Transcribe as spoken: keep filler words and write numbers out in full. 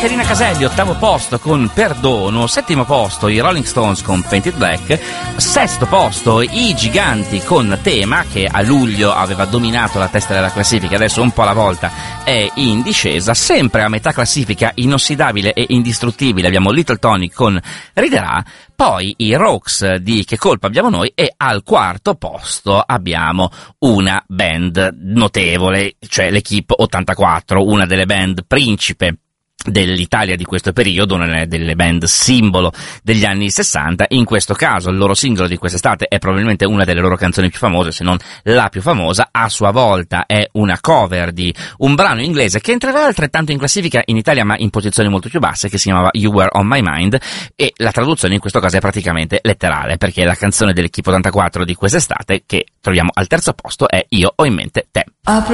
Caterina Caselli, ottavo posto con Perdono, settimo posto i Rolling Stones con Painted Black, sesto posto i Giganti con Tema, che a luglio aveva dominato la testa della classifica, adesso un po' alla volta è in discesa. Sempre a metà classifica, inossidabile e indistruttibile, abbiamo Little Tony con Riderà, poi i Rocks di Che colpa abbiamo noi, e al quarto posto abbiamo una band notevole, cioè l'Equipe ottantaquattro, una delle band principe dell'Italia di questo periodo, una delle band simbolo degli anni sessanta. In questo caso il loro singolo di quest'estate è probabilmente una delle loro canzoni più famose, se non la più famosa. A sua volta è una cover di un brano inglese che entrerà altrettanto in classifica in Italia, ma in posizioni molto più basse, che si chiamava You Were On My Mind, e la traduzione in questo caso è praticamente letterale, perché la canzone dell'Equipe ottantaquattro di quest'estate che troviamo al terzo posto è Io ho in mente te. Apro